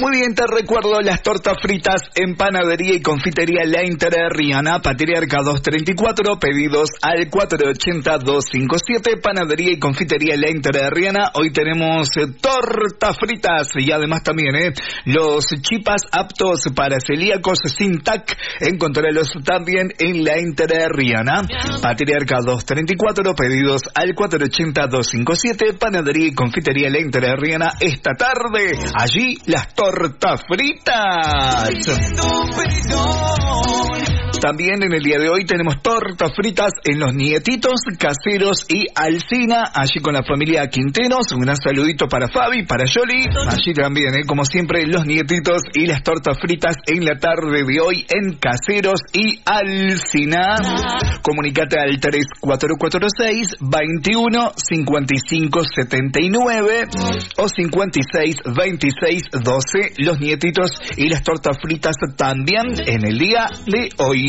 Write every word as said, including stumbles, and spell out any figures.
Muy bien, te recuerdo las tortas fritas en Panadería y Confitería La Entrerriana, Patriarca doscientos treinta y cuatro, pedidos al cuatro ocho cero, dos cinco siete, Panadería y Confitería La Entrerriana. Hoy tenemos eh, tortas fritas y además también eh, los chipas aptos para celíacos sin T A C. Encontralos también en La Entrerriana, Patriarca doscientos treinta y cuatro, pedidos al cuatro ocho cero, dos cinco siete, Panadería y Confitería La Entrerriana. Esta tarde, allí las tortas fritas. También en el día de hoy tenemos tortas fritas en Los Nietitos, Caseros y Alsina, allí con la familia Quinteros. Un gran saludito para Fabi, para Yoli, allí también, ¿eh? como siempre, Los Nietitos y las tortas fritas en la tarde de hoy en Caseros y Alsina. Comunicate al tres cuatro cuatro seis, veintiuno, cincuenta y cinco setenta y nueve o cincuenta y seis, veintiséis, doce. Los Nietitos y las tortas fritas también en el día de hoy.